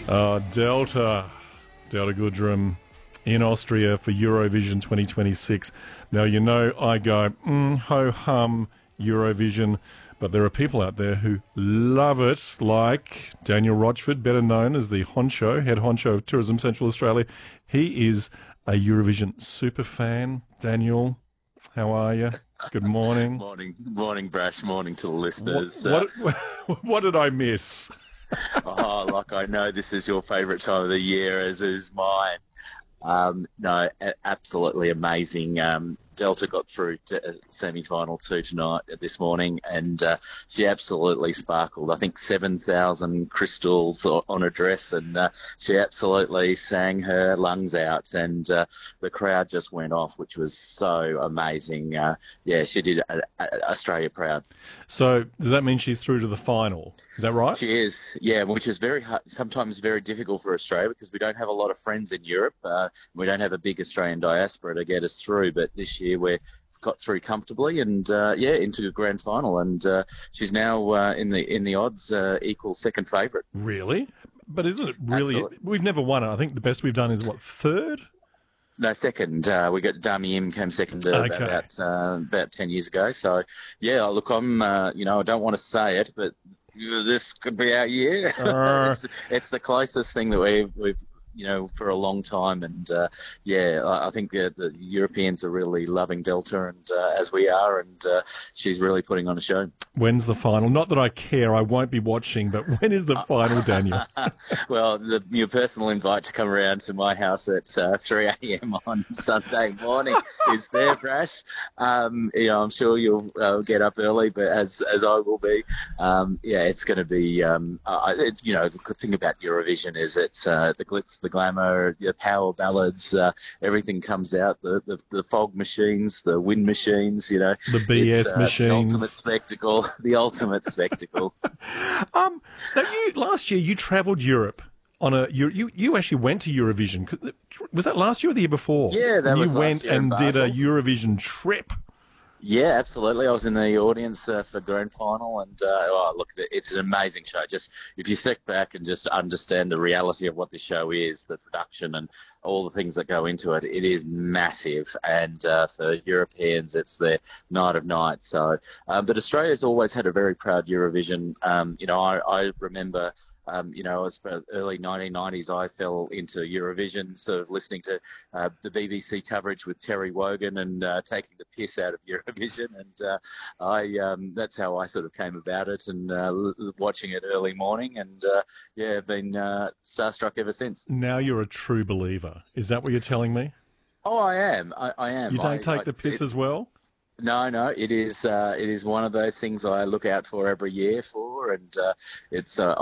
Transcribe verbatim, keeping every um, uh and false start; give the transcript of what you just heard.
Uh, Delta, Delta Goodrem in Austria for Eurovision twenty twenty-six. Now, you know I go, mm, ho-hum, Eurovision, but there are people out there who love it, like Daniel Rochford, better known as the honcho, head honcho of Tourism Central Australia. He is a Eurovision super fan. Daniel, how are you? Good morning. Morning, morning, Brash. Morning to the listeners. What, what, what did I miss? Uh, oh, like I know this is your favourite time of the year, as is mine. Um, no, a- absolutely amazing. Um, Delta got through to semi-final two tonight, this morning, and uh, she absolutely sparkled. I think seven thousand crystals on her dress, and uh, she absolutely sang her lungs out, and uh, the crowd just went off, which was so amazing. Uh, yeah, she did uh, uh, Australia proud. So does that mean she's through to the final? Is that right? She is, yeah, which is very hard, sometimes very difficult for Australia because we don't have a lot of friends in Europe. Uh, we don't have a big Australian diaspora to get us through, but this year we've got through comfortably and, uh, yeah, into the grand final. And uh, she's now uh, in the in the odds uh, equal second favourite. Really? But isn't it really? Absolutely. We've never won it. I think the best we've done is, what, third? No, second. Uh, we got Dami Im came second uh, Okay. about uh, about ten years ago. So, yeah, look, I'm, uh, you know, I don't want to say it, but this could be our year. Uh. it's, it's the closest thing that we've, we've you know, for a long time. And, uh, yeah, I, I think the, the Europeans are really loving Delta, and uh, as we are, and uh, she's really putting on a show. When's the final? Not that I care. I won't be watching, but when is the final, Daniel? Well, the, your personal invite to come around to my house at uh, three a.m. on Sunday morning is there, Brash. Um, you know, I'm sure you'll uh, get up early, but as as I will be, um, yeah, it's going to be. Um, uh, it, you know, the good thing about Eurovision is it's uh, the glitz, the glamour, the power ballads, uh, everything comes out. The, the the fog machines, the wind machines. You know, The B S it's, uh, machines. the ultimate spectacle. The ultimate spectacle. Um, now you last year you travelled Europe on a you you you actually went to Eurovision. Was that last year or the year before? Yeah, that and was you last went year in and did a Basel. Eurovision trip. Yeah, absolutely. I was in the audience uh, for grand final, and uh, oh, look, it's an amazing show. Just if you sit back and just understand the reality of what the show is, the production and all the things that go into it, it is massive. And uh, for Europeans, it's their night of nights. So, um, but Australia's always had a very proud Eurovision. Um, you know, I, I remember. Um, you know, as for early nineteen nineties, I fell into Eurovision, sort of listening to uh, the B B C coverage with Terry Wogan and uh, taking the piss out of Eurovision, and uh, I um, that's how I sort of came about it, and uh, l- watching it early morning, and uh, yeah, been uh, starstruck ever since. Now you're a true believer. Is that what you're telling me? Oh, I am. I, I am. You don't I, take I, the piss it, as well? No, no, it is. Uh, it is one of those things I look out for every year for, and uh, it's. Uh,